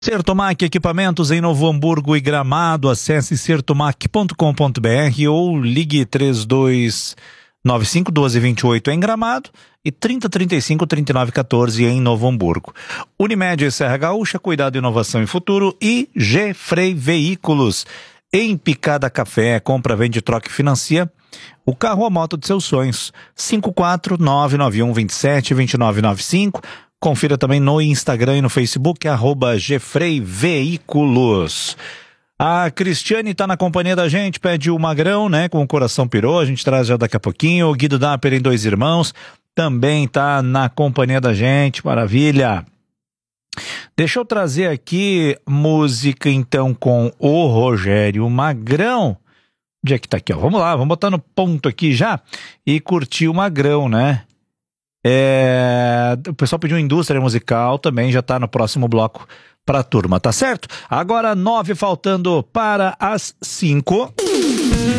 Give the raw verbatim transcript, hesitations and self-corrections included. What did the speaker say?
Sertomac Equipamentos em Novo Hamburgo e Gramado. Acesse sertomac ponto com ponto br ou ligue três dois nove cinco um dois dois oito em Gramado e trinta, trinta e cinco, trinta e nove, quatorze em Novo Hamburgo. Unimed e Serra Gaúcha, cuidado, inovação e futuro. E G-Frei Veículos. Em Picada Café, compra, vende, troca e financia o carro ou a moto de seus sonhos. cinco quatro nove nove um dois sete dois nove nove cinco. Confira também no Instagram e no Facebook, arroba Gfrei Veículos. A Cristiane está na companhia da gente, pede o Magrão, né, com o Coração Pirou, a gente traz já daqui a pouquinho. O Guido Dapper em Dois Irmãos também está na companhia da gente, maravilha. Deixa eu trazer aqui música então com o Rogério Magrão. Onde é que tá aqui, ó? Vamos lá, vamos botar no ponto aqui já e curtir o Magrão, né? É... O pessoal pediu indústria musical também, já tá no próximo bloco pra turma, tá certo? Agora nove faltando para as cinco.